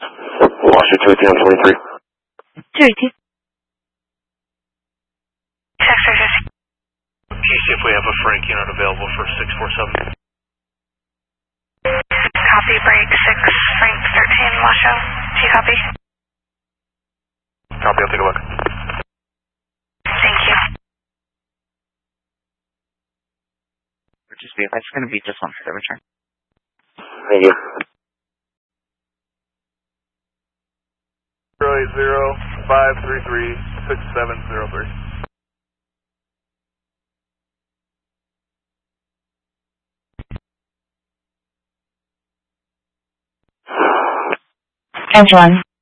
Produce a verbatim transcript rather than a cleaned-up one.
Lost you two eighteen on twenty-three. two eighteen. Okay, see if we have a Frank unit available for six four seven. Copy, break six, Frank thirteen, Washoe. Do you copy? Copy, I'll take a look. Thank you. Just be, that's going to be just one for the return. Thank you. zero eight zero five three three six seven zero three. Angela.